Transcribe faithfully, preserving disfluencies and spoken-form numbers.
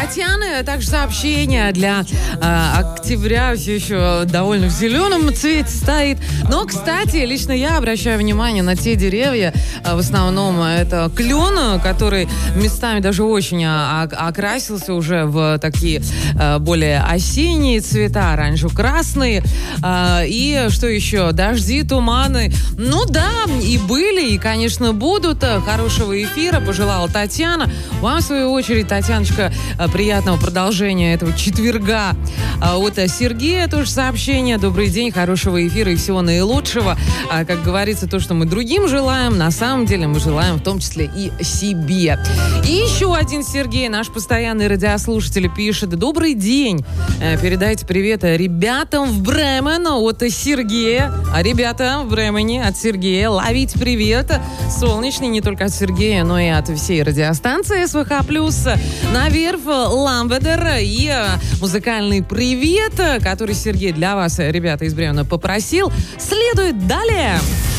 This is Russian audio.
Татьяны также сообщение для э, октября все еще довольно в зеленом цвете стоит. Но, кстати, лично я обращаю внимание на те деревья, э, в основном это клен, который местами даже очень а, а, окрасился уже в такие э, более осенние цвета, оранжево-красные. Э, и что еще? Дожди, туманы. Ну да, и были, и, конечно, будут. Хорошего эфира пожелала Татьяна. Вам, в свою очередь, Татьяночка, приятного продолжения этого четверга. От Сергея тоже сообщение. Добрый день, хорошего эфира и всего наилучшего. Как говорится, то, что мы другим желаем, на самом деле мы желаем в том числе и себе. И еще один Сергей, наш постоянный радиослушатель, пишет: добрый день. Передайте привет ребятам в Бремен от Сергея. А ребята в Бремене от Сергея. Ловить привет. Солнечный не только от Сергея, но и от всей радиостанции СВХ+. Наверх Ламбедер и музыкальный привет, который Сергей для вас, ребята из Бремена, попросил, следует далее.